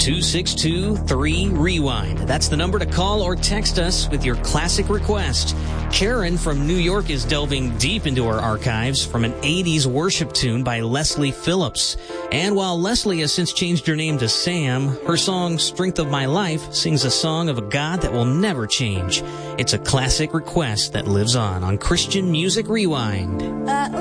888-262-3REWIND. That's the number to call or text us with your classic request. Karen from New York is delving deep into our archives from an 80s worship tune by Leslie Phillips. And while Leslie has since changed her name to Sam, her song Strength of My Life sings a song of a God that will never change. It's a classic request that lives on Christian Music Rewind.